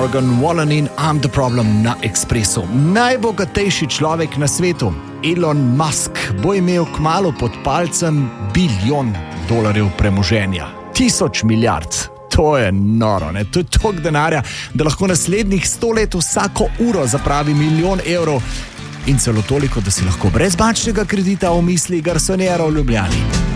Morgan Wallen in I'm the Problem na Expressu. Najbogatejši človek na svetu, Elon Musk, bo imel kmalu pod palcem $1 biljon premoženja. 1000 milijard. To je noro, ne? To je toliko denarja, da lahko naslednjih 100 let vsako uro zapravi $1 milijon in celo toliko, da si lahko brez bančnega kredita omisli garsonjera v Ljubljani.